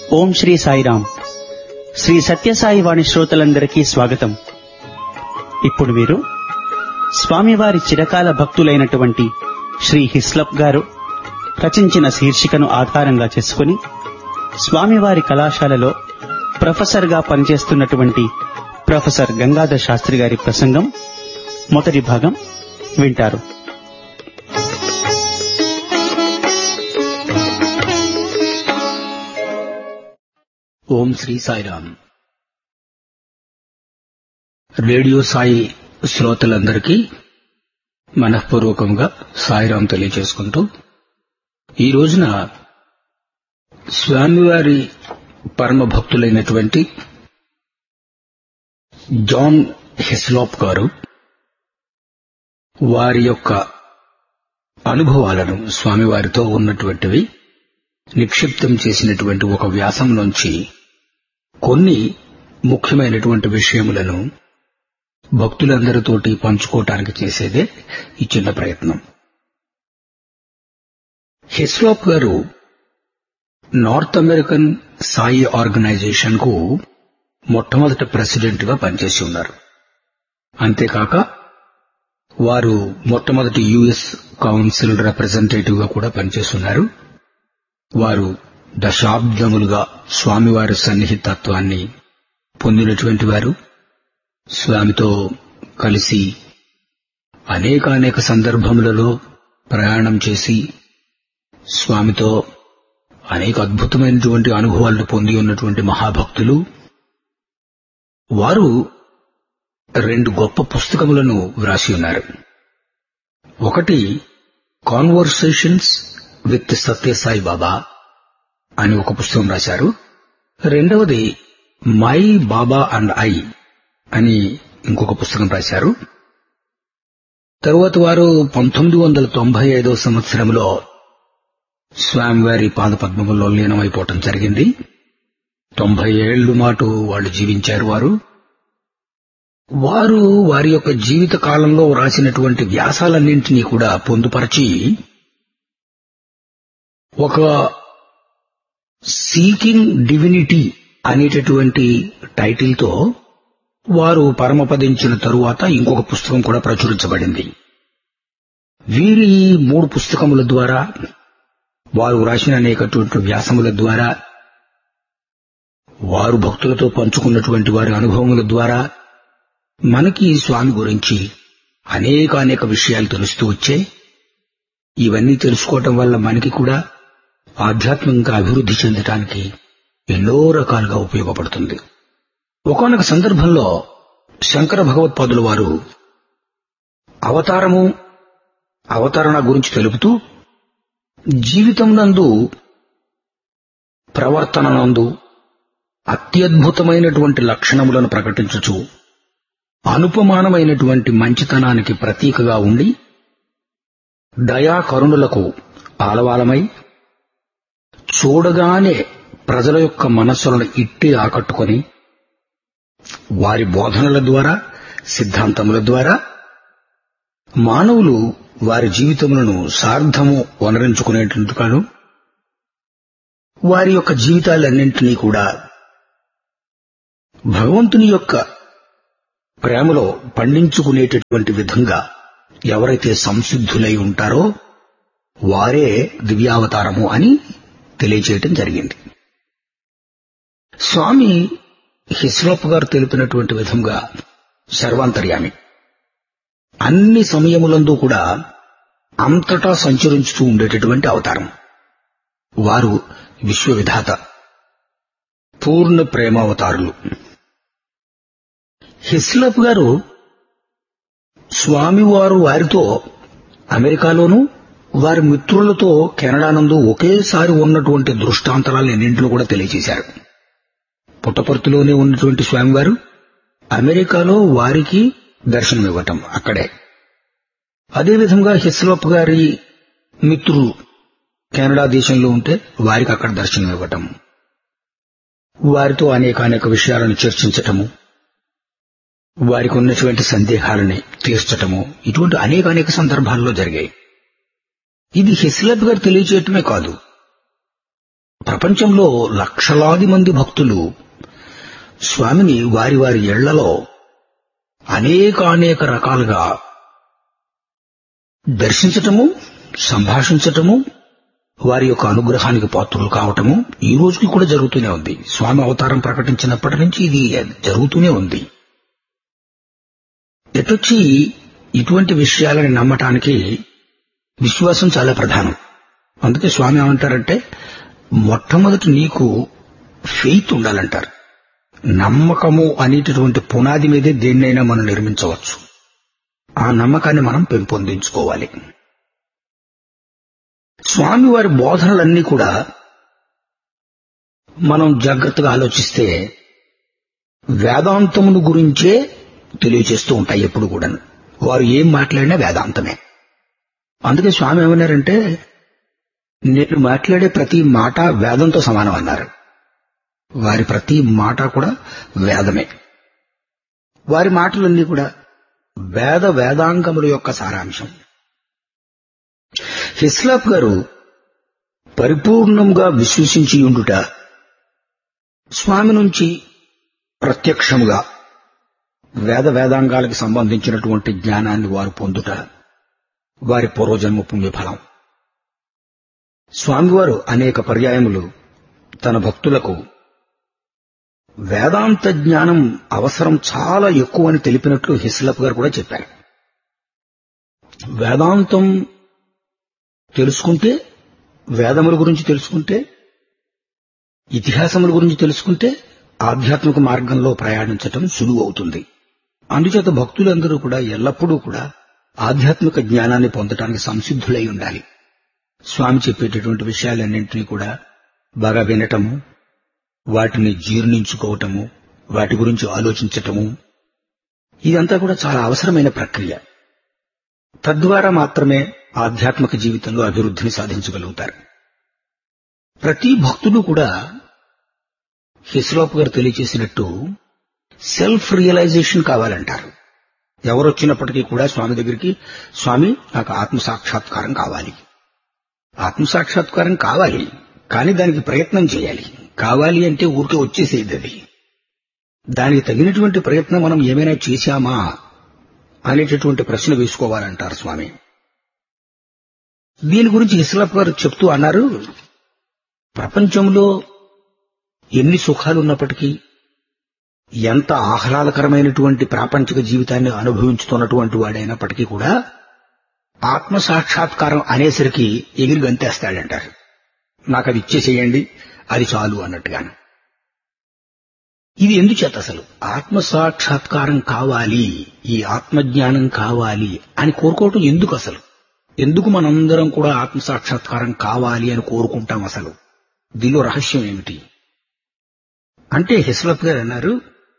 ఓం శ్రీ సాయిరాం. శ్రీ సత్యసాయి వాణి శ్రోతలందరికీ స్వాగతం. ఇప్పుడు మీరు స్వామివారి చిరకాల భక్తులైనటువంటి శ్రీ హిస్లప్ గారు రచించిన శీర్షికను ఆధారంగా చేసుకుని స్వామివారి కళాశాలలో ప్రొఫెసర్గా పనిచేస్తున్నటువంటి ప్రొఫెసర్ గంగాధర్ శాస్త్రి గారి ప్రసంగం మొదటి భాగం వింటారు. ఓం శ్రీ సాయిరామ్. రేడియో సాయి శ్రోతలందరికీ మనఃపూర్వకంగా సాయిరాం తెలియజేసుకుంటూ ఈ రోజున స్వామివారి పరమ భక్తులైనటువంటి జాన్ హిస్లాప్ గారు వారి యొక్క అనుభవాలను స్వామివారితో ఉన్నటువంటివి నిక్షిప్తం చేసినటువంటి ఒక వ్యాసం నుంచి కొన్ని ముఖ్యమైనటువంటి విషయములను భక్తులందరితోటి పంచుకోవటానికి చేసేదే ఈ చిన్న ప్రయత్నం. హిస్లాప్ గారు నార్త్ అమెరికన్ సాయి ఆర్గనైజేషన్ కు మొట్టమొదటి ప్రెసిడెంట్ గా పనిచేసి ఉన్నారు. అంతేకాక వారు మొట్టమొదటి యుఎస్ కౌన్సిల్ రిప్రజెంటేటివ్ గా కూడా పనిచేస్తున్నారు. వారు దశాబ్దములుగా స్వామివారి సన్నిహితత్వాన్ని పొందినటువంటి వారు. స్వామితో కలిసి అనేక సందర్భములలో ప్రయాణం చేసి స్వామితో అనేక అద్భుతమైనటువంటి అనుభవాలను పొంది ఉన్నటువంటి మహాభక్తులు. వారు 2 గొప్ప పుస్తకములను వ్రాసి ఉన్నారు. ఒకటి కాన్వర్సేషన్స్ విత్ సత్యసాయి బాబా అని ఒక పుస్తకం రాశారు. రెండవది మై బాబా అండ్ ఐ అని ఇంకొక పుస్తకం రాశారు. తరువాత వారు 1995 సంవత్సరంలో స్వామివారి పాదపద్మములో లీనమైపోవటం జరిగింది. 90 ఏళ్లు మాటు వాళ్ళు జీవించారు. వారు వారి యొక్క జీవిత కాలంలో రాసినటువంటి వ్యాసాలన్నింటినీ కూడా పొందుపరచి ఒక సీకింగ్ డివినిటీ అనేటటువంటి టైటిల్ తో వారు పరమపదించిన తరువాత ఇంకొక పుస్తకం కూడా ప్రచురించబడింది. వీరి 3 పుస్తకముల ద్వారా వారు రాసిన అనేకటువంటి వ్యాసముల ద్వారా వారు భక్తులతో పంచుకున్నటువంటి వారి అనుభవముల ద్వారా మనకి స్వామి గురించి అనేక విషయాలు తెలుస్తూ వచ్చాయి. ఇవన్నీ తెలుసుకోవటం వల్ల మనకి కూడా ఆధ్యాత్మికంగా అభివృద్ధి చెందటానికి ఎన్నో రకాలుగా ఉపయోగపడుతుంది. ఒకానొక సందర్భంలో శంకర భగవత్పాదుల వారు అవతరణ గురించి తెలుపుతూ జీవితం నందు ప్రవర్తన నందు అత్యద్భుతమైనటువంటి లక్షణములను ప్రకటించుచు అనుపమానమైనటువంటి మంచితనానికి ప్రతీకగా ఉండి దయా కరుణులకు ఆలవాలమై చూడగానే ప్రజల యొక్క మనస్సులను ఇట్టే ఆకట్టుకొని వారి బోధనల ద్వారా సిద్ధాంతముల ద్వారా మానవులు వారి జీవితములను సార్థము వనరించుకునేటందుకు వారి యొక్క జీవితాలన్నింటినీ కూడా భగవంతుని యొక్క ప్రేమలో పండించుకునేటటువంటి విధంగా ఎవరైతే సంసిద్ధులై ఉంటారో వారే దివ్యావతారము అని తెలియచేయటం జరిగింది. స్వామి హిస్లాప్ గారు తెలిపినటువంటి విధంగా సర్వాంతర్యామి, అన్ని సమయములందు కూడా అంతటా సంచరించుతూ ఉండేటటువంటి అవతారం. వారు విశ్వవిధాత, పూర్ణ ప్రేమావతారులు. హిస్లాప్ గారు స్వామివారు వారితో అమెరికాలోనూ వారి మిత్రులతో కెనడానందు ఒకేసారి ఉన్నటువంటి దృష్టాంతరాలు ఎన్నింటిలో కూడా తెలియజేశారు. పుట్టపర్తిలోనే ఉన్నటువంటి స్వామివారు అమెరికాలో వారికి దర్శనమివ్వటం అక్కడే. అదేవిధంగా హిస్లాప్ గారి మిత్రులు కెనడా దేశంలో ఉంటే వారికి అక్కడ దర్శనమివ్వటం, వారితో అనేక విషయాలను చర్చించటము, వారికి ఉన్నటువంటి సందేహాలని తీర్చటము, ఇటువంటి అనేక సందర్భాల్లో జరిగాయి. ఇది హిస్లాప్ గారు తెలియచేయటమే కాదు, ప్రపంచంలో లక్షలాది మంది భక్తులు స్వామిని వారి వారి ఇళ్లలో అనేక రకాలుగా దర్శించటము, సంభాషించటము, వారి యొక్క అనుగ్రహానికి పాత్రులు కావటము ఈ రోజుకి కూడా జరుగుతూనే ఉంది. స్వామి అవతారం ప్రకటించినప్పటి నుంచి ఇది జరుగుతూనే ఉంది. ఎటొచ్చి ఇటువంటి విషయాలని నమ్మటానికి విశ్వాసం చాలా ప్రధానం. అందుకే స్వామి ఏమంటారంటే, మొట్టమొదటి నీకు ఫెయిత్ ఉండాలంటారు. నమ్మకము అనేటటువంటి పునాది మీదే దేన్నైనా మనం నిర్మించవచ్చు. ఆ నమ్మకాన్ని మనం పెంపొందించుకోవాలి. స్వామి వారి బోధనలన్నీ కూడా మనం జాగ్రత్తగా ఆలోచిస్తే వేదాంతమును గురించే తెలియచేస్తూ ఉంటాయి. ఎప్పుడు కూడా వారు ఏం మాట్లాడినా వేదాంతమే. అందుకే స్వామి ఏమన్నారంటే, నేను మాట్లాడే ప్రతి మాట వేదంతో సమానం అన్నారు. వారి ప్రతి మాట కూడా వేదమే. వారి మాటలన్నీ కూడా వేదాంగముల యొక్క సారాంశం. హిస్లాప్ గారు పరిపూర్ణంగా విశ్వసించి ఉండుట, స్వామి నుంచి ప్రత్యక్షముగా వేదాంగాలకు సంబంధించినటువంటి జ్ఞానాన్ని వారు పొందుట వారి పూర్వజన్మ పుణ్యఫలం. స్వామివారు అనేక పర్యాయములు తన భక్తులకు వేదాంత జ్ఞానం అవసరం చాలా ఎక్కువని తెలిపినట్లు హిస్లప్ గారు కూడా చెప్పారు. వేదాంతం తెలుసుకుంటే, వేదముల గురించి తెలుసుకుంటే, ఇతిహాసముల గురించి తెలుసుకుంటే ఆధ్యాత్మిక మార్గంలో ప్రయాణించటం సులువు అవుతుంది. అందుచేత భక్తులందరూ కూడా ఎల్లప్పుడూ కూడా ఆధ్యాత్మిక జ్ఞానాన్ని పొందటానికి సంసిద్ధులై ఉండాలి. స్వామి చెప్పేటటువంటి విషయాలన్నింటినీ కూడా బాగా వినటము, వాటిని జీర్ణించుకోవటము, వాటి గురించి ఆలోచించటము, ఇదంతా కూడా చాలా అవసరమైన ప్రక్రియ. తద్వారా మాత్రమే ఆధ్యాత్మిక జీవితంలో అభివృద్ధిని సాధించగలుగుతారు. ప్రతి భక్తుడు కూడా హిస్లాప్ గారు తెలియచేసినట్టు సెల్ఫ్ రియలైజేషన్ కావాలంటారు. ఎవరొచ్చినప్పటికీ కూడా స్వామి దగ్గరికి, స్వామి నాకు ఆత్మసాక్షాత్కారం కావాలి. ఆత్మసాక్షాత్కారం కావాలి, కానీ దానికి ప్రయత్నం చేయాలి. కావాలి అంటే ఊరికే వచ్చేసేది అది. దానికి తగినటువంటి ప్రయత్నం మనం ఏమైనా చేశామా అనేటటువంటి ప్రశ్న వేసుకోవాలంటారు స్వామి. దీని గురించి హిస్లాప్ గారు చెప్తూ అన్నారు, ప్రపంచంలో ఎన్ని సుఖాలున్నప్పటికీ, ఎంత ఆహ్లాదకరమైనటువంటి ప్రాపంచిక జీవితాన్ని అనుభవించుతున్నటువంటి వాడైనప్పటికీ కూడా ఆత్మసాక్షాత్కారం అనేసరికి ఎగిరి గంతేస్తాడంటారు. నాకు అది ఇచ్చేసేయండి, అది చాలు అన్నట్టుగాను. ఇది ఎందుచేత అసలు ఆత్మసాక్షాత్కారం కావాలి, ఈ ఆత్మజ్ఞానం కావాలి అని కోరుకోవటం ఎందుకు? అసలు ఎందుకు మనందరం కూడా ఆత్మసాక్షాత్కారం కావాలి అని కోరుకుంటాం? అసలు దీనిలో రహస్యం ఏమిటి అంటే, హిస్లప్ గారు అన్నారు,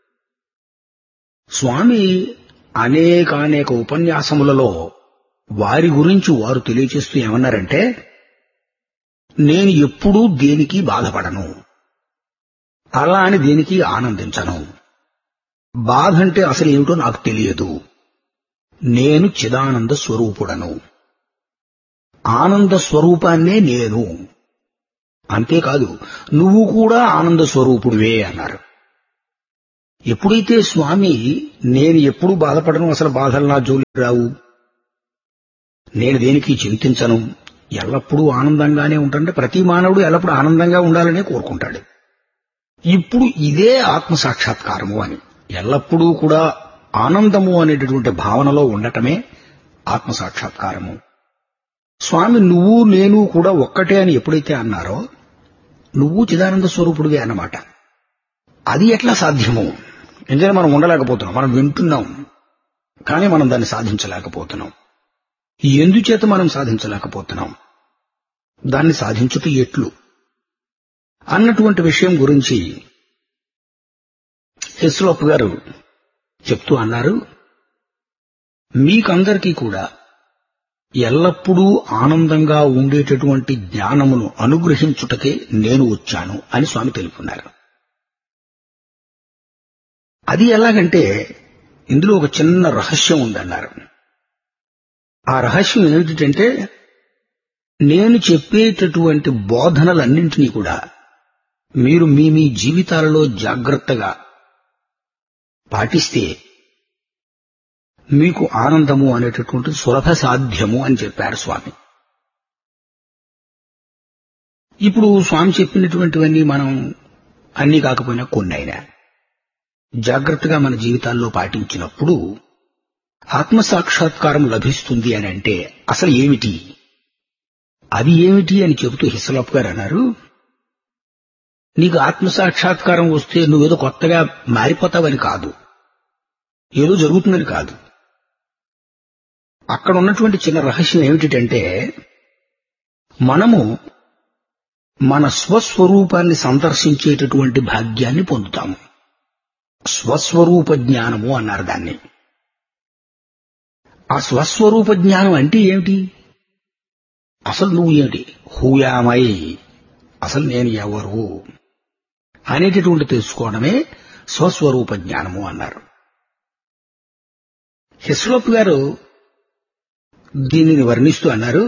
స్వామి అనేక ఉపన్యాసములలో వారి గురించి వారు తెలియచేస్తూ ఏమన్నారంటే, నేను ఎప్పుడూ దేనికి బాధపడను, అలా అని దేనికి ఆనందించను. బాధ అంటే అసలు ఏమిటో నాకు తెలియదు. నేను చిదానంద స్వరూపుడను, ఆనంద స్వరూపాన్నే నేను. అంతేకాదు, నువ్వు కూడా ఆనంద స్వరూపుడివే అన్నారు. ఎప్పుడైతే స్వామి నేను ఎప్పుడూ బాధపడను, అసలు బాధలు నా జోలికి రావు, నేను దేనికి చింతించను, ఎల్లప్పుడూ ఆనందంగానే ఉంటాడంటే ప్రతి మానవుడు ఎల్లప్పుడూ ఆనందంగా ఉండాలనే కోరుకుంటాడు. ఇప్పుడు ఇదే ఆత్మసాక్షాత్కారము అని, ఎల్లప్పుడూ కూడా ఆనందము అనేటటువంటి భావనలో ఉండటమే ఆత్మసాక్షాత్కారము. స్వామి నువ్వు నేను కూడా ఒక్కటే అని ఎప్పుడైతే అన్నారో, నువ్వు చిదానంద స్వరూపుడివే అన్నమాట. అది ఎట్లా సాధ్యము? ఎందుకంటే మనం ఉండలేకపోతున్నాం, మనం వింటున్నాం, కానీ మనం దాన్ని సాధించలేకపోతున్నాం. ఎందుచేత మనం సాధించలేకపోతున్నాం, దాన్ని సాధించుట ఎట్లు అన్నటువంటి విషయం గురించి హిస్లాప్ గారు చెప్తూ అన్నారు, మీకందరికీ కూడా ఎల్లప్పుడూ ఆనందంగా ఉండేటటువంటి జ్ఞానమును అనుగ్రహించుటకే నేను వచ్చాను అని స్వామి తెలుపుతున్నారు. అది ఎలాగంటే, ఇందులో ఒక చిన్న రహస్యం ఉందన్నారు. ఆ రహస్యం ఏమిటంటే, నేను చెప్పేటటువంటి బోధనలన్నింటినీ కూడా మీరు మీ మీ జీవితాలలో జాగ్రత్తగా పాటిస్తే మీకు ఆనందము అనేటటువంటి సులభ సాధ్యము అని చెప్పారు స్వామి. ఇప్పుడు స్వామి చెప్పినటువంటివన్నీ మనం అన్నీ కాకపోయినా కొన్నైనా జాగ్రత్తగా మన జీవితాల్లో పాటించినప్పుడు ఆత్మసాక్షాత్కారం లభిస్తుంది అని అంటే అసలు ఏమిటి, అది ఏమిటి అని చెబుతూ హిస్లప్ గారు అన్నారు, నీకు ఆత్మసాక్షాత్కారం వస్తే నువ్వేదో కొత్తగా మారిపోతావని కాదు, ఏదో జరుగుతుందని కాదు. అక్కడ ఉన్నటువంటి చిన్న రహస్యం ఏమిటంటే మనము మన స్వస్వరూపాన్ని సందర్శించేటటువంటి భాగ్యాన్ని పొందుతాము. స్వస్వరూప జ్ఞానము అన్నారు దాన్ని. ఆ స్వస్వరూప జ్ఞానం అంటే ఏమిటి? అసలు నువ్వు ఏమిటి, హూయామై, అసలు నేను ఎవరు అనేటటువంటి తెలుసుకోవడమే స్వస్వరూప జ్ఞానము అన్నారు. హిస్లప్ గారు దీనిని వర్ణిస్తూ అన్నారు,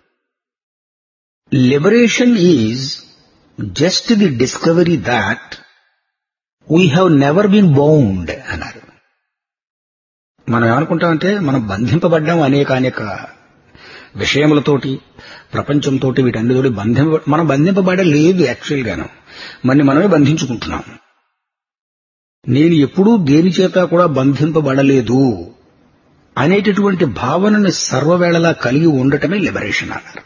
liberation is just the discovery that we have never been bound అన్నారు. మనం ఏమనుకుంటామంటే మనం బంధింపబడ్డాం అనేక విషయములతోటి, ప్రపంచంతో, వీటన్నిటితోటి మనం బంధింపబడలేదు. యాక్చువల్ గాను మనమే బంధించుకుంటున్నాం. నేను ఎప్పుడూ దేని చేత కూడా బంధింపబడలేదు అనేటటువంటి భావనని సర్వవేళలా కలిగి ఉండటమే లిబరేషన్ అన్నారు.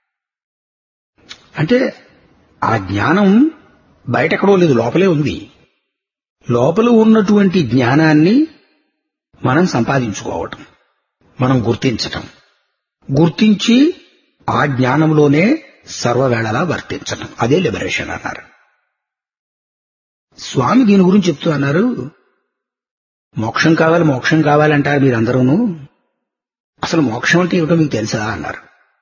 అంటే ఆ జ్ఞానం బయటెక్కడో లేదు, లోపలే ఉంది. లోపల ఉన్నటువంటి జ్ఞానాన్ని మనం సంపాదించుకోవటం, మనం గుర్తించటం, గుర్తించి ఆ జ్ఞానంలోనే సర్వవేళలా వర్తించటం, అదే లిబరేషన్ అన్నారు. స్వామి దీని గురించి చెప్తూ అన్నారు, మోక్షం కావాలంటారు మీరందరూను, అసలు మోక్షం అంటే ఏమిటో మీకు తెలుసా అన్నారు.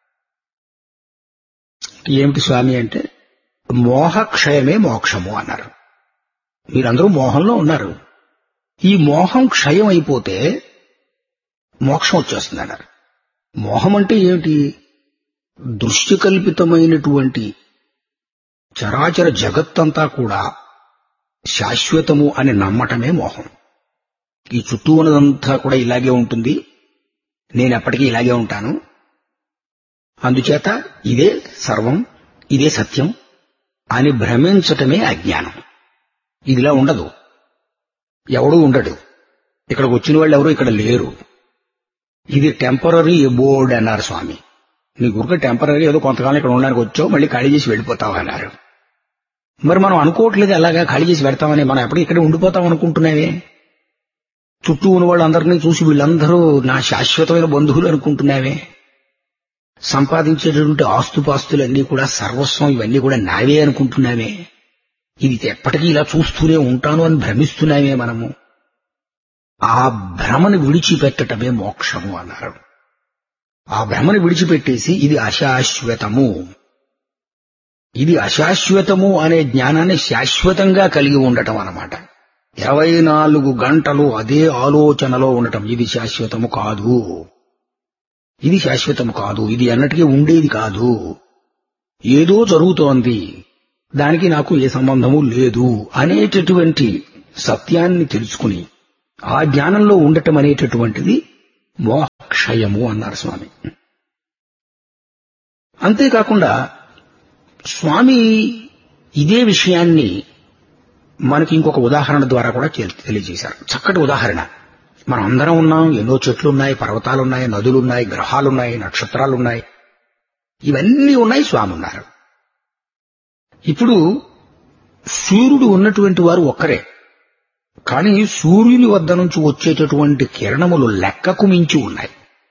ఏమిటి స్వామి అంటే మోహక్షయమే మోక్షము అన్నారు. మీరందరూ మోహంలో ఉన్నారు, ఈ మోహం క్షయం అయిపోతే మోక్షం వచ్చేస్తుంది అన్నారు. మోహం అంటే ఏమిటి? దృష్టికల్పితమైనటువంటి చరాచర జగత్తంతా కూడా శాశ్వతము అని నమ్మటమే మోహం. ఈ చుట్టూ ఉన్నదంతా కూడా ఇలాగే ఉంటుంది, నేనెప్పటికీ ఇలాగే ఉంటాను, అందుచేత ఇదే సర్వం, ఇదే సత్యం అని భ్రమించటమే అజ్ఞానం. ఇదిలా ఉండదు, ఎవడూ ఉండడు, ఇక్కడికి వచ్చిన వాళ్ళు ఎవరు ఇక్కడ లేరు, ఇది టెంపరరీ అబోర్డ్ అన్నారు స్వామి. నీ గురికి టెంపరరీ, ఏదో కొంతకాలం ఇక్కడ ఉండడానికి వచ్చావు, మళ్ళీ ఖాళీ చేసి వెళ్ళిపోతావు అన్నారు. మరి మనం అనుకోవట్లేదు అలాగా ఖాళీ చేసి పెడతామని, మనం ఎప్పటికీ ఇక్కడే ఉండిపోతాం అనుకుంటున్నావే. చుట్టూ ఉన్న వాళ్ళందరినీ చూసి వీళ్ళందరూ నా శాశ్వతమైన బంధువులు అనుకుంటున్నావే. సంపాదించేటటువంటి ఆస్తుపాస్తులన్నీ కూడా సర్వస్వం, ఇవన్నీ కూడా నావే అనుకుంటున్నావే. ఇది ఎప్పటికీ ఇలా చూస్తూనే ఉంటాను అని భ్రమిస్తున్నామే మనము. ఆ భ్రమను విడిచిపెట్టటమే మోక్షము అన్నారు. ఆ భ్రమను విడిచిపెట్టేసి ఇది అశాశ్వతము, ఇది అశాశ్వతము అనే జ్ఞానాన్ని శాశ్వతంగా కలిగి ఉండటం అన్నమాట. 24 గంటలు అదే ఆలోచనలో ఉండటం, ఇది శాశ్వతము కాదు, ఇది శాశ్వతము కాదు, ఇది ఎన్నటికీ ఉండేది కాదు, ఏదో జరుగుతోంది, దానికి నాకు ఏ సంబంధము లేదు అనేటటువంటి సత్యాన్ని తెలుసుకుని ఆ జ్ఞానంలో ఉండటం అనేటటువంటిది మోక్షయము అన్నారు స్వామి. అంతేకాకుండా స్వామి ఇదే విషయాన్ని మనకి ఇంకొక ఉదాహరణ ద్వారా కూడా తెలియజేశారు. చక్కటి ఉదాహరణ. మనం అందరం ఉన్నాం, ఎన్నో చెట్లున్నాయి, పర్వతాలున్నాయి, నదులున్నాయి, గ్రహాలున్నాయి, నక్షత్రాలున్నాయి, ఇవన్నీ ఉన్నాయి, స్వామి ఉన్నారు. ఇప్పుడు సూర్యుడు ఉన్నటువంటి వారు ఒక్కరే, కానీ సూర్యుని వద్ద నుంచి వచ్చేటటువంటి కిరణములు లెక్కకు మించి ఉన్నాయి.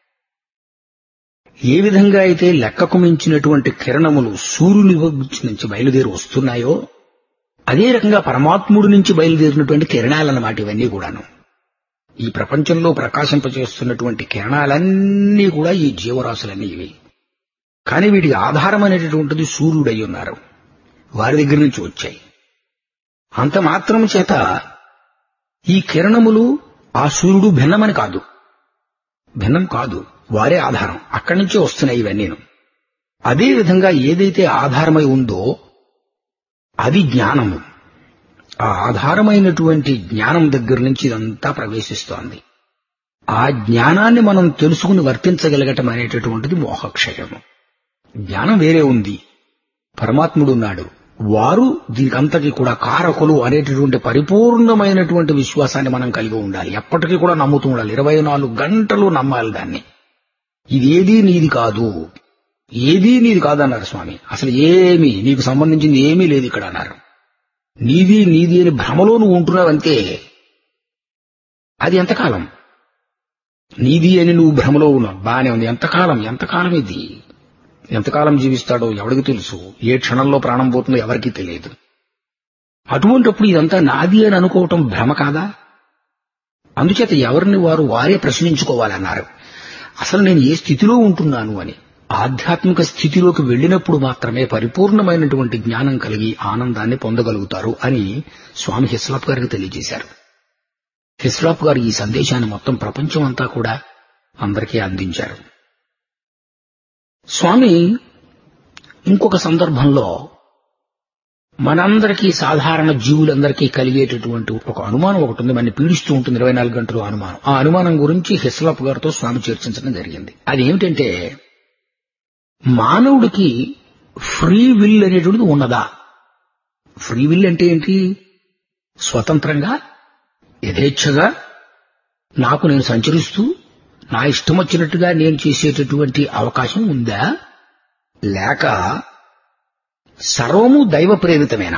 ఏ విధంగా అయితే లెక్కకు మించినటువంటి కిరణములు సూర్యుని నుంచి బయలుదేరి వస్తున్నాయో, అదే రకంగా పరమాత్ముడి నుంచి బయలుదేరినటువంటి కిరణాలన్నమాట ఇవన్నీ కూడాను. ఈ ప్రపంచంలో ప్రకాశింపచేస్తున్నటువంటి కిరణాలన్నీ కూడా ఈ జీవరాశులన్నీ ఇవి. కానీ వీటికి ఆధారం అనేటటువంటిది సూర్యుడై ఉన్నారు, వారి దగ్గర నుంచి వచ్చాయి. అంత మాత్రం చేత ఈ కిరణములు ఆ సూర్యుడు భిన్నమని కాదు, భిన్నం కాదు, వారే ఆధారం, అక్కడి నుంచే వస్తున్నాయి ఇవన్నీను. అదే విధంగా ఏదైతే ఆధారమై ఉందో అది జ్ఞానము. ఆ ఆధారమైనటువంటి జ్ఞానం దగ్గర నుంచి ఇదంతా ప్రవేశిస్తోంది. ఆ జ్ఞానాన్ని మనం తెలుసుకుని వర్తించగలగటం అనేటటువంటిది మోహక్షయము. జ్ఞానం వేరే ఉంది, పరమాత్ముడున్నాడు, వారు దీనికంతకీ కూడా కారకులు అనేటటువంటి పరిపూర్ణమైనటువంటి విశ్వాసాన్ని మనం కలిగి ఉండాలి. ఎప్పటికీ కూడా నమ్ముతూ ఉండాలి. 24 గంటలు నమ్మాలి దాన్ని. ఇదేదీ నీది కాదు, ఏదీ నీది కాదన్నారు స్వామి. అసలు ఏమీ నీకు సంబంధించింది ఏమీ లేదు ఇక్కడ అన్నారు. నీది నీది అని భ్రమలో నువ్వు ఉంటున్నావంతే. అది ఎంతకాలం? నీది అని నువ్వు భ్రమలో ఉన్నావు, బానే ఉంది. ఎంతకాలం ఇది? ఎంతకాలం జీవిస్తాడో ఎవరికి తెలుసు? ఏ క్షణంలో ప్రాణం పోతుందో ఎవరికీ తెలియదు. అటువంటిప్పుడు ఇదంతా నాది అని అనుకోవటం భ్రమ కాదా? అందుచేత ఎవరిని వారే ప్రశ్నించుకోవాలన్నారు. అసలు నేను ఏ స్థితిలో ఉంటున్నాను అని. ఆధ్యాత్మిక స్థితిలోకి వెళ్లినప్పుడు మాత్రమే పరిపూర్ణమైనటువంటి జ్ఞానం కలిగి ఆనందాన్ని పొందగలుగుతారు అని స్వామి హిస్లాప్ గారికి తెలియజేశారు. హిస్లాప్ గారు ఈ సందేశాన్ని మొత్తం ప్రపంచం అంతా కూడా అందరికీ అందించారు. స్వామి ఇంకొక సందర్భంలో మనందరికీ సాధారణ జీవులందరికీ కలిగేటటువంటి ఒక అనుమానం ఒకటి ఉంది, మనని పీడిస్తూ ఉంటుంది 24 గంటలు అనుమానం. ఆ అనుమానం గురించి హిస్లాప్ గారితో స్వామి చర్చించడం జరిగింది. అది ఏమిటంటే, మానవుడికి ఫ్రీ విల్ అనేటువంటిది ఉన్నదా? ఫ్రీ విల్ అంటే ఏంటి? స్వతంత్రంగా యథేచ్ఛగా నాకు నేను సంచరిస్తూ నా ఇష్టం వచ్చినట్టుగా నేను చేసేటటువంటి అవకాశం ఉందా? లేక సర్వము దైవ ప్రేరితమేనా?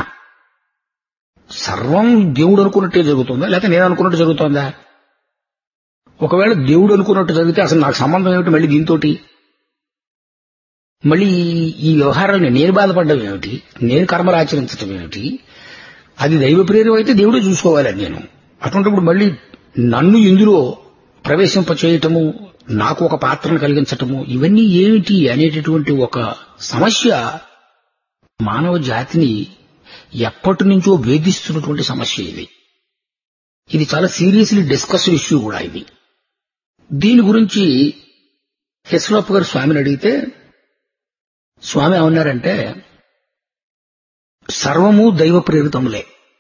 సర్వం దేవుడు అనుకున్నట్టే జరుగుతుందా, లేక నేను అనుకున్నట్టు జరుగుతోందా? ఒకవేళ దేవుడు అనుకున్నట్టు జరిగితే అసలు నాకు సంబంధం ఏమిటి మళ్ళీ దీంతోటి? మళ్ళీ ఈ వ్యవహారాన్ని నేను బాధపడడం ఏమిటి? నేను కర్మలు ఆచరించడం ఏమిటి? అది దైవ ప్రేరితం అయితే దేవుడే చూసుకోవాలని నేను. అటువంటిప్పుడు మళ్ళీ నన్ను ఇందులో ప్రవేశింపచేయటము, నాకు ఒక పాత్రను కలిగించటము, ఇవన్నీ ఏమిటి అనేటటువంటి ఒక సమస్య మానవ జాతిని ఎప్పటి నుంచో వేధిస్తున్నటువంటి సమస్య ఇది. ఇది చాలా సీరియస్లీ డిస్కస్డ్ ఇష్యూ కూడా ఇది. దీని గురించి హిస్లాప్ గారు స్వామిని అడిగితే స్వామి ఏమన్నారంటే, సర్వము దైవ ప్రేరితములే,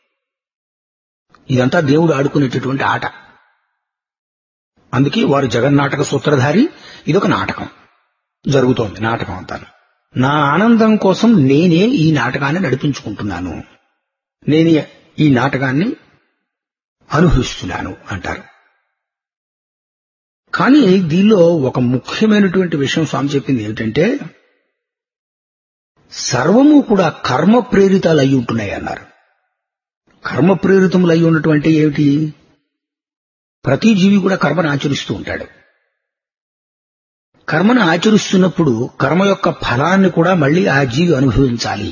ఇదంతా దేవుడు ఆడుకునేటటువంటి ఆట. అందుకే వారు జగన్నాటక సూత్రధారి. ఇదొక నాటకం జరుగుతోంది, నాటకం అంతా. నా ఆనందం కోసం నేనే ఈ నాటకాన్ని నడిపించుకుంటున్నాను, నేనే ఈ నాటకాన్ని అనుభవిస్తున్నాను అంటారు. కానీ దీనిలో ఒక ముఖ్యమైనటువంటి విషయం స్వామి చెప్పింది ఏమిటంటే, సర్వము కూడా కర్మ ప్రేరితాలు అయి ఉంటున్నాయి అన్నారు. కర్మ ప్రేరితములు అయి ఉన్నటువంటి ఏమిటి? ప్రతి జీవి కూడా కర్మను ఆచరిస్తూ ఉంటాడు. కర్మను ఆచరిస్తున్నప్పుడు కర్మ యొక్క ఫలాన్ని కూడా మళ్లీ ఆ జీవి అనుభవించాలి.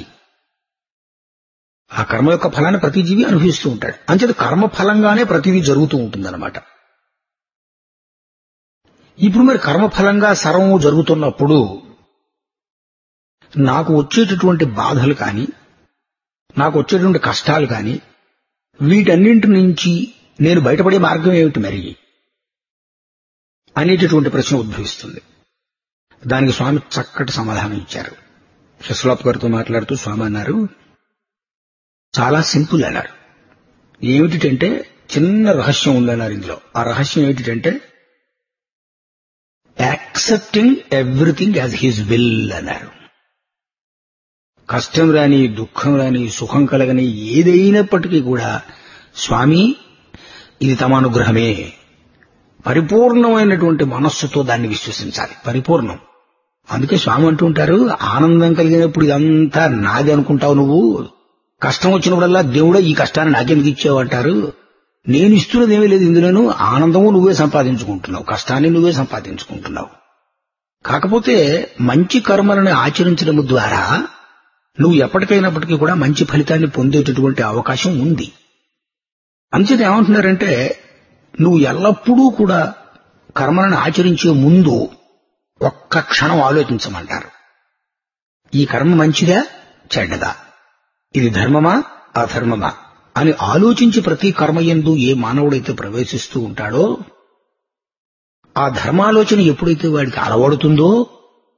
ఆ కర్మ యొక్క ఫలాన్ని ప్రతి జీవి అనుభవిస్తూ ఉంటాడు. అంచేత కర్మ ఫలంగానే ప్రతిదీ జరుగుతూ ఉంటుందన్నమాట. ఇప్పుడు మరి కర్మఫలంగా సర్వము జరుగుతున్నప్పుడు నాకు వచ్చేటటువంటి బాధలు కానీ, నాకు వచ్చేటువంటి కష్టాలు కానీ, వీటన్నింటి నుంచి నేను బయటపడే మార్గం ఏమిటి మరి అనేటటువంటి ప్రశ్న ఉద్భవిస్తుంది. దానికి స్వామి చక్కటి సమాధానం ఇచ్చారు. హిస్లాప్ గారితో మాట్లాడుతూ స్వామి అన్నారు, చాలా సింపుల్ అన్నారు. ఏమిటంటే చిన్న రహస్యం ఉందన్నారు ఇందులో. ఆ రహస్యం ఏమిటంటే, accepting everything as his will అన్నారు. కష్టం రాని, దుఃఖం రాని, సుఖం కలగని ఏదైనప్పటికీ కూడా స్వామి ఇది తమ అనుగ్రహమే, పరిపూర్ణమైనటువంటి మనస్సుతో దాన్ని విశ్వసించాలి. పరిపూర్ణం. అందుకే స్వామి అంటూ ఉంటారు, ఆనందం కలిగినప్పుడు ఇదంతా నాది అనుకుంటావు నువ్వు, కష్టం వచ్చినప్పుడల్లా దేవుడే ఈ కష్టాన్ని నాకెందుకు ఇచ్చావు అంటారు. నేను ఇస్తున్నది ఏమీ లేదు ఇందులోనూ. ఆనందము నువ్వే సంపాదించుకుంటున్నావు, కష్టాన్ని నువ్వే సంపాదించుకుంటున్నావు. కాకపోతే మంచి కర్మలను ఆచరించడం ద్వారా నువ్వు ఎప్పటికైనప్పటికీ కూడా మంచి ఫలితాన్ని పొందేటటువంటి అవకాశం ఉంది. అంచేత ఏమంటున్నారంటే, నువ్వు ఎల్లప్పుడూ కూడా కర్మలను ఆచరించే ముందు ఒక్క క్షణం ఆలోచించమంటారు. ఈ కర్మ మంచిదా చెడ్డదా, ఇది ధర్మమా అధర్మమా అని ఆలోచించి ప్రతి కర్మయందు ఏ మానవుడైతే ప్రవేశిస్తూ ఉంటాడో, ఆ ధర్మాలోచన ఎప్పుడైతే వాడికి అలవడుతుందో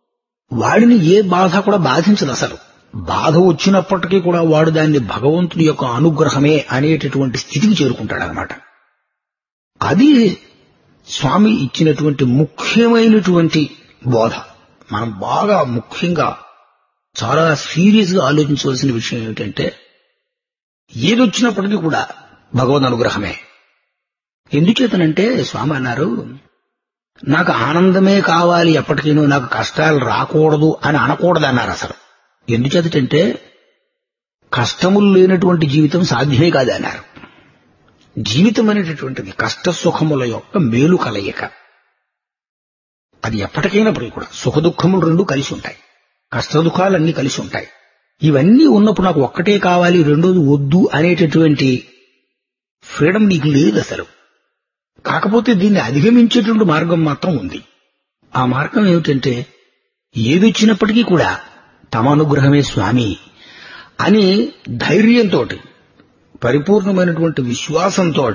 వాడిని ఏ బాధ కూడా బాధించదు అసలు. బాధ వచ్చినప్పటికీ కూడా వాడు దాన్ని భగవంతుని యొక్క అనుగ్రహమే అనేటటువంటి స్థితికి చేరుకుంటాడనమాట. అది స్వామి ఇచ్చినటువంటి ముఖ్యమైనటువంటి బోధ. మనం బాగా ముఖ్యంగా చాలా సీరియస్ గా ఆలోచించవలసిన విషయం ఏమిటంటే, ఏదొచ్చినప్పటికీ కూడా భగవద్ అనుగ్రహమే. ఎందుచేతనంటే స్వామి అన్నారు, నాకు ఆనందమే కావాలి, ఎప్పటికీనూ నాకు కష్టాలు రాకూడదు అని అనకూడదు అన్నారు అసలు. ఎందుచేతంటే కష్టములు లేనటువంటి జీవితం సాధ్యమే కాదన్నారు. జీవితం అనేటటువంటిది కష్ట సుఖముల యొక్క మేలు కలయిక. అది ఎప్పటికైనప్పటికీ కూడా సుఖ దుఃఖములు రెండు కలిసి ఉంటాయి, కష్ట దుఃఖాలన్నీ కలిసి ఉంటాయి. ఇవన్నీ ఉన్నప్పుడు నాకు ఒక్కటే కావాలి, రెండోది వద్దు అనేటటువంటి ఫ్రీడమ్ నీకు లేదు అసలు. కాకపోతే దీన్ని అధిగమించేటువంటి మార్గం మాత్రం ఉంది. ఆ మార్గం ఏమిటంటే, ఏదొచ్చినప్పటికీ కూడా తమ అనుగ్రహమే స్వామి అని ధైర్యంతో, పరిపూర్ణమైనటువంటి విశ్వాసంతో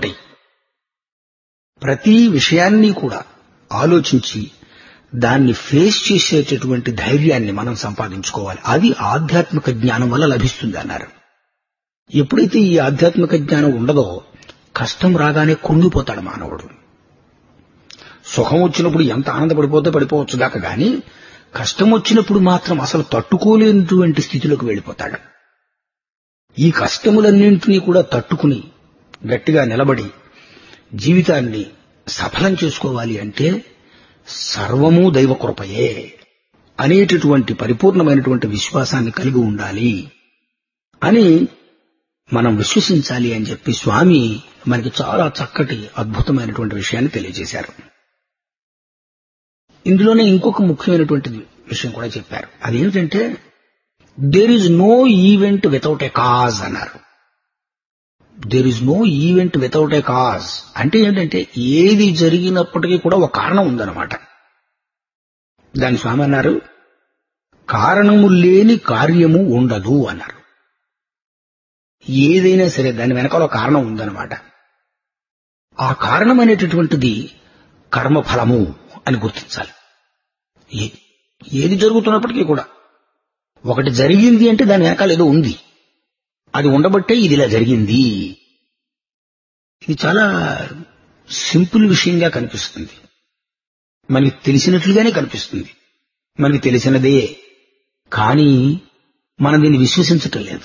ప్రతి విషయాన్ని కూడా ఆలోచించి దాన్ని ఫేస్ చేసేటటువంటి ధైర్యాన్ని మనం సంపాదించుకోవాలి. అది ఆధ్యాత్మిక జ్ఞానం వల్ల లభిస్తుంది అన్నారు. ఎప్పుడైతే ఈ ఆధ్యాత్మిక జ్ఞానం ఉండదో కష్టం రాగానే కృంగిపోతాడు మానవుడు. సుఖం వచ్చినప్పుడు ఎంత ఆనందపడిపోతే పడిపోవచ్చు దాకా గాని కష్టం వచ్చినప్పుడు మాత్రం అసలు తట్టుకోలేనటువంటి స్థితిలోకి వెళ్ళిపోతాడు. ఈ కష్టములన్నింటినీ కూడా తట్టుకుని గట్టిగా నిలబడి జీవితాన్ని సఫలం చేసుకోవాలి అంటే సర్వము దైవకృపయే అనేటటువంటి పరిపూర్ణమైనటువంటి విశ్వాసాన్ని కలిగి ఉండాలి అని మనం విశ్వసించాలి అని చెప్పి స్వామి మనకి చాలా చక్కటి అద్భుతమైనటువంటి విషయాన్ని తెలియజేశారు. ఇందులోనే ఇంకొక ముఖ్యమైనటువంటి విషయం కూడా చెప్పారు. అదేమిటంటే, there is no event without a cause అన్నారు. There is no event without a cause అంటే ఏంటంటే, ఏది జరిగినప్పటికీ కూడా ఒక కారణం ఉందన్నమాట. దాని స్వామి అన్నారు, కారణము లేని కార్యము ఉండదు అన్నారు. ఏదైనా సరే దాని వెనకాల ఒక కారణం ఉందన్నమాట. ఆ కారణం అనేటటువంటిది కర్మఫలము అని గుర్తించాలి. ఏది జరుగుతున్నప్పటికీ కూడా ఒకటి జరిగింది అంటే దాని వెనకాల ఏదో ఉంది, అది ఉండబట్టే ఇది ఇలా జరిగింది. ఇది చాలా సింపుల్ విషయంగా కనిపిస్తుంది, మనకి తెలిసినట్లుగానే కనిపిస్తుంది, మనకి తెలిసినదే. కానీ మనం దీన్ని విశ్వసించటం లేదు.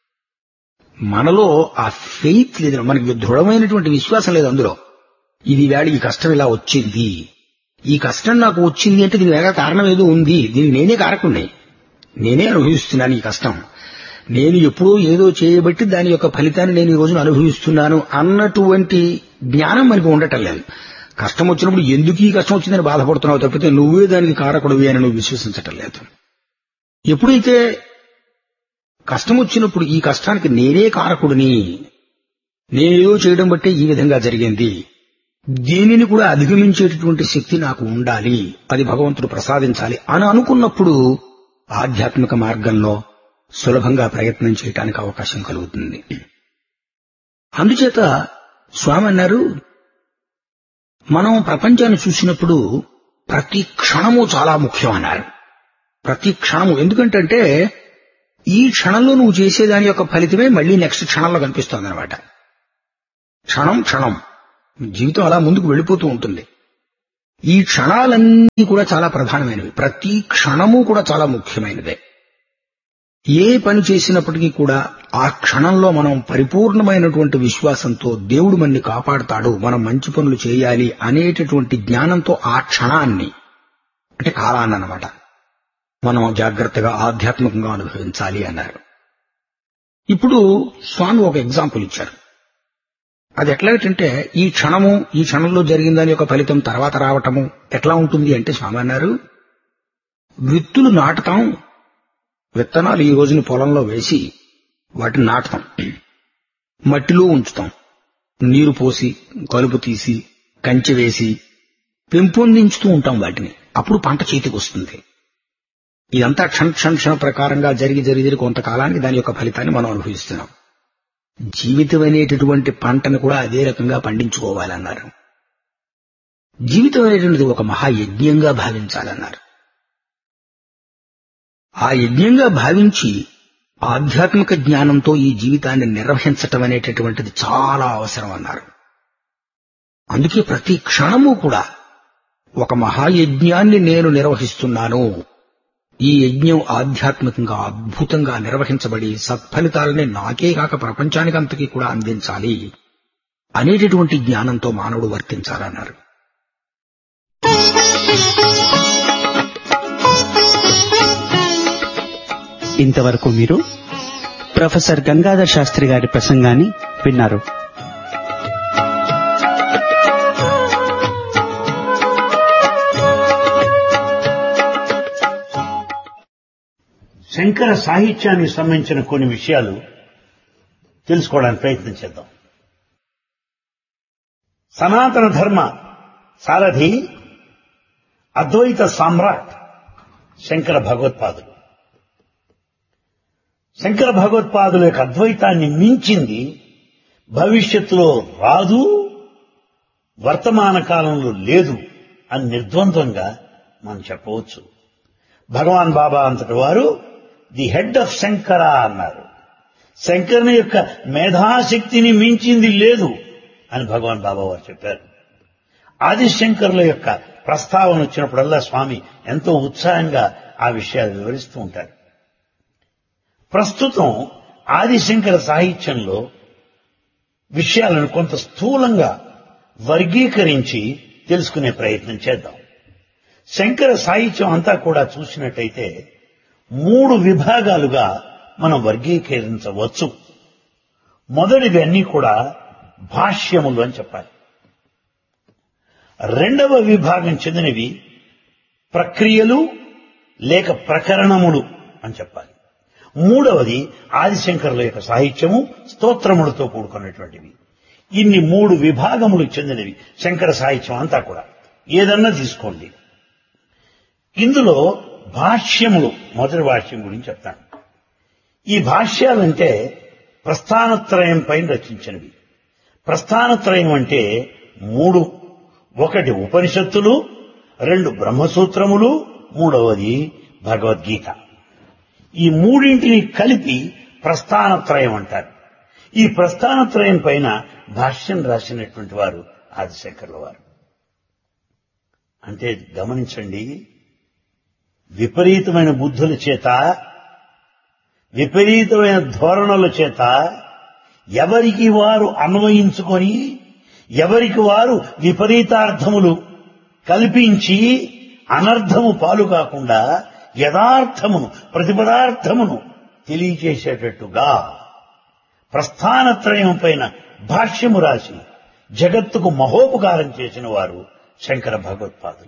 మనలో ఆ ఫెయిత్ లేదు, మనకి దృఢమైనటువంటి విశ్వాసం లేదు అందులో. ఇది వేళ ఈ కష్టం ఇలా వచ్చింది, ఈ కష్టం నాకు వచ్చింది అంటే దీని వెనక కారణం ఏదో ఉంది, దీనికి నేనే కారకుణ్ణి, నేనే అనుభవిస్తున్నాను ఈ కష్టం, నేను ఎప్పుడో ఏదో చేయబట్టి దాని యొక్క ఫలితాన్ని నేను ఈ రోజున అనుభవిస్తున్నాను అన్నటువంటి జ్ఞానం మనకి ఉండటం లేదు. కష్టం వచ్చినప్పుడు ఎందుకు ఈ కష్టం వచ్చిందని బాధపడుతున్నావు తప్పితే నువ్వే దానికి కారకుడివి అని నువ్వు విశ్వసించటం లేదు. ఎప్పుడైతే కష్టం వచ్చినప్పుడు ఈ కష్టానికి నేనే కారకుడిని, నేనేదో చేయడం బట్టే ఈ విధంగా జరిగింది, దీనిని కూడా అధిగమించేటటువంటి శక్తి నాకు ఉండాలి, అది భగవంతుడు ప్రసాదించాలి అని అనుకున్నప్పుడు ఆధ్యాత్మిక మార్గంలో సులభంగా ప్రయత్నం చేయడానికి అవకాశం కలుగుతుంది. అందుచేత స్వామి అన్నారు, మనం ప్రపంచాన్ని చూసినప్పుడు ప్రతి క్షణము చాలా ముఖ్యం అన్నారు. ప్రతి క్షణము, ఎందుకంటే ఈ క్షణంలో నువ్వు చేసేదాని యొక్క ఫలితమే మళ్లీ నెక్స్ట్ క్షణంలో కనిపిస్తుంది అనమాట. క్షణం క్షణం జీవితం అలా ముందుకు వెళ్ళిపోతూ ఉంటుంది. ఈ క్షణాలన్నీ కూడా చాలా ప్రధానమైనవి, ప్రతి క్షణము కూడా చాలా ముఖ్యమైనదే. ఏ పని చేసినప్పటికీ కూడా ఆ క్షణంలో మనం పరిపూర్ణమైనటువంటి విశ్వాసంతో దేవుడు మనని కాపాడుతాడు, మనం మంచి పనులు చేయాలి అనేటటువంటి జ్ఞానంతో ఆ క్షణాన్ని అంటే కాలాన్ని అన్నమాట మనం జాగ్రత్తగా ఆధ్యాత్మికంగా అనుభవించాలి అన్నారు. ఇప్పుడు స్వామి ఒక ఎగ్జాంపుల్ ఇచ్చారు. అది ఎట్లాగంటే ఈ క్షణంలో జరిగిన దాని యొక్క ఫలితం తర్వాత రావటము ఎట్లా ఉంటుంది అంటే స్వామి అన్నారు, విత్తులు నాటుతాం, విత్తనాలు ఈ రోజున పొలంలో వేసి వాటిని నాటుతాం, మట్టిలో ఉంచుతాం, నీరు పోసి కలుపు తీసి కంచె వేసి పెంపొందించుతూ ఉంటాం వాటిని, అప్పుడు పంట చేతికి వస్తుంది. ఇదంతా క్షణ ప్రకారంగా జరిగి కొంతకాలానికి దాని యొక్క ఫలితాన్ని మనం అనుభవిస్తున్నాం. జీవితం అనేటటువంటి పంటను కూడా అదే రకంగా పండించుకోవాలన్నారు. జీవితం అనేటువంటిది ఒక మహాయజ్ఞంగా భావించాలన్నారు. ఆ యజ్ఞంగా భావించి ఆధ్యాత్మిక జ్ఞానంతో ఈ జీవితాన్ని నిర్వహించటం అనేటటువంటిది చాలా అవసరం అన్నారు. అందుకే ప్రతి క్షణము కూడా ఒక మహాయజ్ఞాన్ని నేను నిర్వహిస్తున్నాను, ఈ యజ్ఞం ఆధ్యాత్మికంగా అద్భుతంగా నిర్వహించబడి సత్ఫలితాలని నాకే కాక ప్రపంచానికంతకీ కూడా అందించాలి అనేటటువంటి జ్ఞానంతో మానవుడు వర్తించాలన్నారు. ఇంతవరకు మీరు ప్రొఫెసర్ గంగాధర్ శాస్త్రి గారి ప్రసంగాన్ని విన్నారు. శంకర సాహిత్యానికి సంబంధించిన కొన్ని విషయాలు తెలుసుకోవడానికి ప్రయత్నం చేద్దాం. సనాతన ధర్మ సారథి అద్వైత సామ్రాట్ శంకర భగవత్పాదులు. శంకర భగవత్పాదుల యొక్క అద్వైతాన్ని మించింది భవిష్యత్తులో రాదు, వర్తమాన కాలంలో లేదు అని నిర్ద్వంద్వంగా మనం చెప్పవచ్చు. భగవాన్ బాబా అంతటి వారు ది హెడ్ ఆఫ్ శంకర అన్నారు. శంకరుని యొక్క మేధాశక్తిని మించింది లేదు అని భగవాన్ బాబా వారు చెప్పారు. ఆదిశంకరుల యొక్క ప్రస్తావన వచ్చినప్పుడల్లా స్వామి ఎంతో ఉత్సాహంగా ఆ విషయాలు వివరిస్తూ ఉంటారు. ప్రస్తుతం ఆదిశంకర సాహిత్యంలో విషయాలను కొంత స్థూలంగా వర్గీకరించి తెలుసుకునే ప్రయత్నం చేద్దాం. శంకర సాహిత్యం అంతా కూడా చూసినట్టయితే 3 విభాగాలుగా మనం వర్గీకరించవచ్చు. మొదటివి అన్నీ కూడా భాష్యములు అని చెప్పాలి. రెండవ విభాగం చెందినవి ప్రక్రియలు లేక ప్రకరణములు అని చెప్పాలి. మూడవది ఆదిశంకరుల యొక్క సాహిత్యము స్తోత్రములతో కూడుకున్నటువంటివి. ఇన్ని 3 విభాగములు చెందినవి శంకర సాహిత్యం అంతా కూడా. ఏదన్నా తీసుకోండి. ఇందులో భాష్యములు, మొదటి భాష్యం గురించి చెప్తాను. ఈ భాష్యాలంటే ప్రస్థానత్రయం పైన రచించినవి. ప్రస్థానత్రయం అంటే 3: 1 ఉపనిషత్తులు, 2 బ్రహ్మసూత్రములు, 3వది భగవద్గీత. ఈ మూడింటిని కలిపి ప్రస్థానత్రయం అంటారు. ఈ ప్రస్థానత్రయం పైన భాష్యం రాసినటువంటి వారు ఆదిశంకరుల వారు. అంటే గమనించండి, విపరీతమైన బుద్ధుల చేత, విపరీతమైన ధోరణుల చేత ఎవరికి వారు అన్వయించుకొని ఎవరికి వారు విపరీతార్థములు కల్పించి అనర్థము పాలు కాకుండా యథార్థమును, ప్రతిపదార్థమును తెలియచేసేటట్టుగా ప్రస్థానత్రయం పైన భాష్యము రాసి జగత్తుకు మహోపకారం చేసిన వారు శంకర భగవత్పాదులు.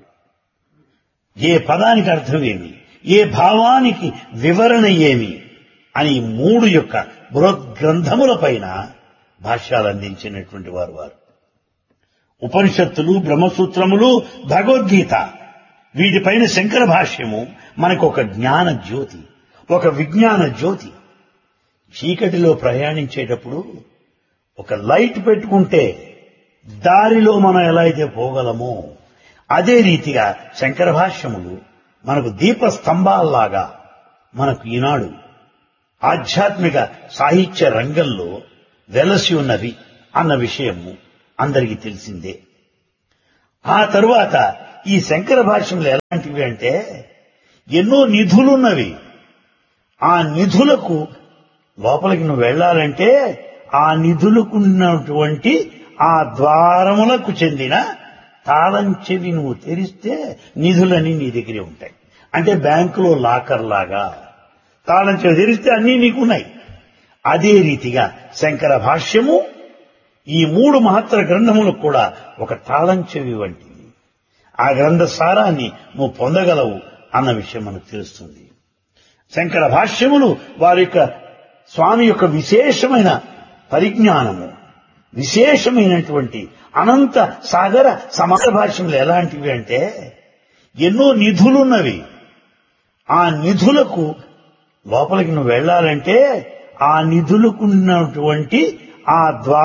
ఏ పదానికి అర్థమేమి, ఏ భావానికి వివరణ ఏమి అని 3 యొక్క బృహద్గ్రంథముల పైన భాష్యాలు అందించినటువంటి వారు. ఉపనిషత్తులు, బ్రహ్మసూత్రములు, భగవద్గీత, వీటిపైన శంకర భాష్యము మనకు ఒక జ్ఞాన జ్యోతి, ఒక విజ్ఞాన జ్యోతి. చీకటిలో ప్రయాణించేటప్పుడు ఒక లైట్ పెట్టుకుంటే దారిలో మనం ఎలా అయితే పోగలమో అదే రీతిగా శంకర భాష్యములు మనకు దీపస్తంభాల్లాగా మనకు ఈనాడు ఆధ్యాత్మిక సాహిత్య రంగంలో వెలసి ఉన్నవి అన్న విషయము అందరికీ తెలిసిందే. ఆ తరువాత ఈ శంకర భాష్యములు ఎలాంటివి అంటే ఎన్నో నిధులున్నవి. ఆ నిధులకు లోపలికి నువ్వు వెళ్లాలంటే ఆ నిధులకున్నటువంటి ఆ ద్వారములకు చెందిన తాళం చెవి నువ్వు తెరిస్తే నిధులన్నీ నీ దగ్గరే ఉంటాయి. అంటే బ్యాంకులో లాకర్ లాగా తాళం చెవి తెరిస్తే అన్నీ నీకున్నాయి. అదే రీతిగా శంకర భాష్యము ఈ 3 మహత్తర గ్రంథములకు కూడా ఒక తాళం చెవి వంటిది. ఆ గ్రంథ సారాన్ని నువ్వు పొందగలవు అన్న విషయం మనకు తెలుస్తుంది. శంకర భాష్యములు వారి యొక్క స్వామి యొక్క విశేషమైన పరిజ్ఞానము, విశేషమైనటువంటి అనంత సాగర సమగ్ర భాష్యములు ఎలాంటివి అంటే ఎన్నో నిధులున్నవి. ఆ నిధులకు లోపలికి నువ్వు వెళ్లాలంటే ఆ నిధులకున్నటువంటి ఆ